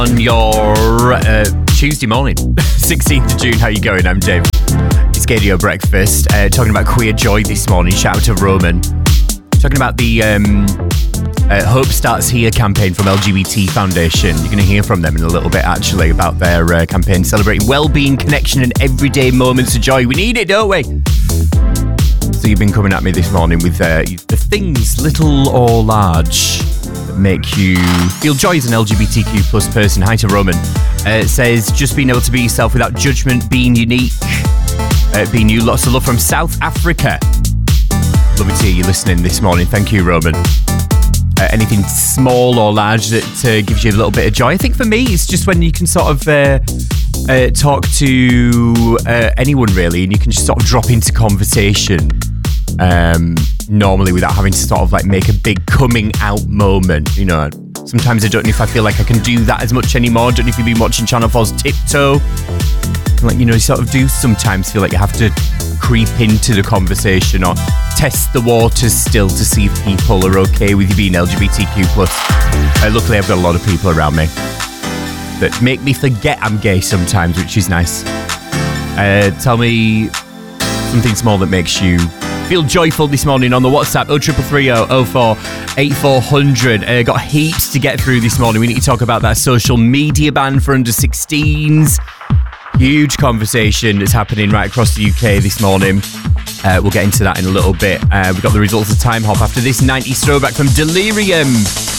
On your Tuesday morning, 16th of June, how you going? I'm Dave. It's Radio Breakfast, talking about Queer Joy this morning. Shout out to Roman. Talking about the Hope Starts Here campaign from LGBT Foundation. You're going to hear from them in a little bit, actually, about their campaign celebrating well-being, connection and everyday moments of joy. We need it, don't we? So you've been coming at me this morning with the things, little or large, that make you feel joy as an LGBTQ plus person. Hi to Roman. It says, just being able to be yourself without judgment, being unique, being you. Lots of love from South Africa. Lovely to hear you listening this morning. Thank you, Roman. Anything small or large that gives you a little bit of joy? I think for me, it's just when you can sort of talk to anyone, really, and you can just sort of drop into conversation normally without having to sort of like make a big coming out moment. You know, sometimes I don't know if I feel like I can do that as much anymore. I don't know if you've been watching Channel 4's Tiptoe. Like, you know, you sort of do sometimes feel like you have to creep into the conversation or test the waters still to see if people are okay with you being LGBTQ plus. Luckily, I've got a lot of people around me that make me forget I'm gay sometimes, which is nice. Tell me something small that makes you feel joyful this morning on the WhatsApp 0330 04 8400. Got heaps to get through this morning. We need to talk about that social media ban for under 16s. Huge conversation that's happening right across the UK this morning. We'll get into that in a little bit. We've got the results of Time Hop after this 90s throwback from Delirium.